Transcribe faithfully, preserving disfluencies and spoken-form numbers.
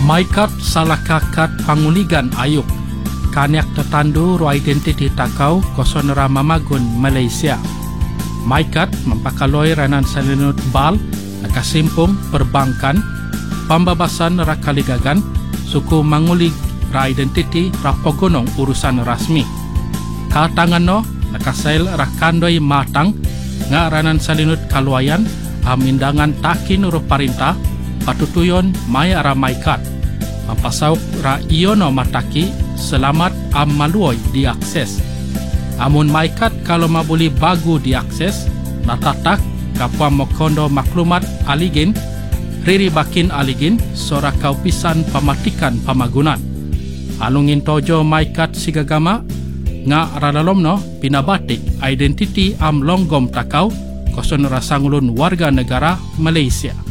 Maikat salah kakat panguligan ayuk kanyak tertandu ro identiti takau kosonera mamagun Malaysia. Maikat mempakaloi ranan salinut bal nakasimpung perbankan pembabasan rakaligagan suku mangulig ra identiti rapogonong urusan rasmi. Katangan no nakasail rakandoi matang nga ranan salinut kaluayan amindangan takin ro parintah patutuyon maya ra maikat mampasauk ra iono mataki selamat am maluoy diakses. Amun maikat kalau mabuli bagu diakses natatak kapwa mokondo maklumat aligin riri bakin aligin sora kaupisan pamatikan pamagunan alungin tojo maikat sigagama nga radalomno pinabatik identiti am longgom takau koson rasangulun warga negara Malaysia.